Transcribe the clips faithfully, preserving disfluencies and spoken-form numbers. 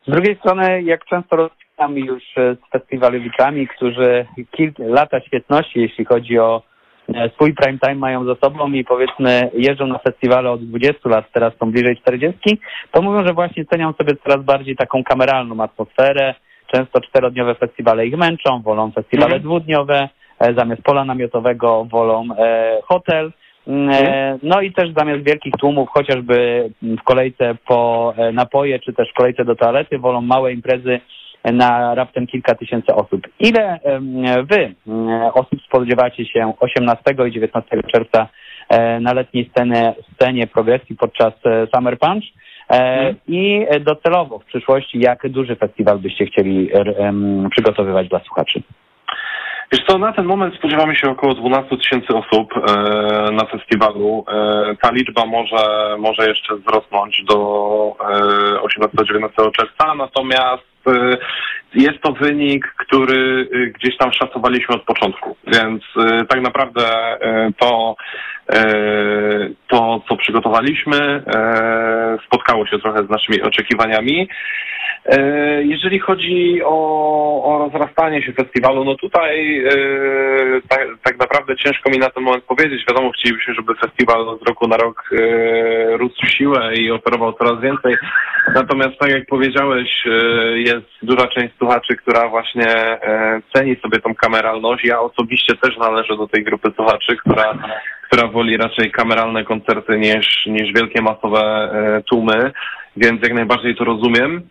Z drugiej strony, jak często rozmawiam już z festiwalowiczami, którzy kilka lata świetności, jeśli chodzi o swój prime time mają za sobą i powiedzmy jeżdżą na festiwale od dwudziestu lat, teraz są bliżej czterdziestu, to mówią, że właśnie cenią sobie coraz bardziej taką kameralną atmosferę. Często czterodniowe festiwale ich męczą, wolą festiwale mm. dwudniowe, zamiast pola namiotowego wolą e, hotel. E, no i też zamiast wielkich tłumów, chociażby w kolejce po e, napoje, czy też w kolejce do toalety, wolą małe imprezy na raptem kilka tysięcy osób. Ile wy osób spodziewacie się osiemnastego i dziewiętnastego czerwca na letniej scenie, scenie progresji podczas Summer Punch? Hmm. I docelowo w przyszłości, jak duży festiwal byście chcieli przygotowywać dla słuchaczy? Wiesz co, na ten moment spodziewamy się około dwanaście tysięcy osób e, na festiwalu. E, ta liczba może, może jeszcze wzrosnąć do e, osiemnastego dziewiętnastego czerwca, natomiast e, jest to wynik, który gdzieś tam szacowaliśmy od początku, więc e, tak naprawdę e, to, e, to, co przygotowaliśmy, e, spotkało się trochę z naszymi oczekiwaniami. Jeżeli chodzi o, o rozrastanie się festiwalu, no tutaj e, tak, tak naprawdę ciężko mi na ten moment powiedzieć. Wiadomo, chcielibyśmy, żeby festiwal z roku na rok e, rósł w siłę i oferował coraz więcej. Natomiast tak jak powiedziałeś, e, jest duża część słuchaczy, która właśnie e, ceni sobie tą kameralność. Ja osobiście też należę do tej grupy słuchaczy, która, która woli raczej kameralne koncerty niż, niż wielkie masowe e, tłumy, więc jak najbardziej to rozumiem.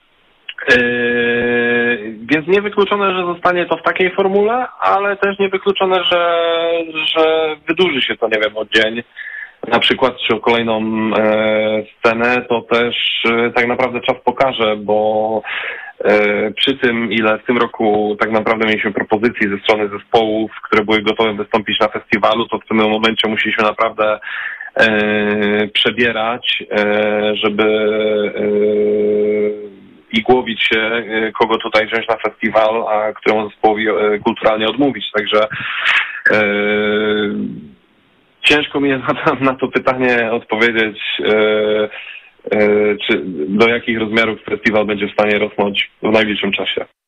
Yy, więc niewykluczone, że zostanie to w takiej formule, ale też niewykluczone, że, że wydłuży się to, nie wiem, o dzień na przykład, czy o kolejną e, scenę, to też e, tak naprawdę czas pokaże, bo e, przy tym, ile w tym roku tak naprawdę mieliśmy propozycji ze strony zespołów, które były gotowe wystąpić na festiwalu, to w tym momencie musieliśmy naprawdę e, przebierać, e, żeby e, i głowić się, kogo tutaj wziąć na festiwal, a któremu zespołowi kulturalnie odmówić. Także e, ciężko mi jest na, na to pytanie odpowiedzieć, e, e, czy do jakich rozmiarów festiwal będzie w stanie rosnąć w najbliższym czasie.